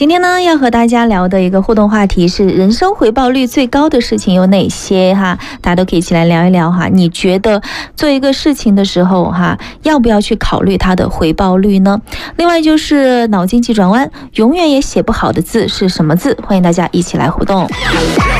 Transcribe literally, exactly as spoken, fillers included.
今天呢，要和大家聊的一个互动话题是人生回报率最高的事情有哪些哈？大家都可以一起来聊一聊哈。你觉得做一个事情的时候哈，要不要去考虑它的回报率呢？另外就是脑筋急转弯，永远也写不好的字是什么字？欢迎大家一起来互动。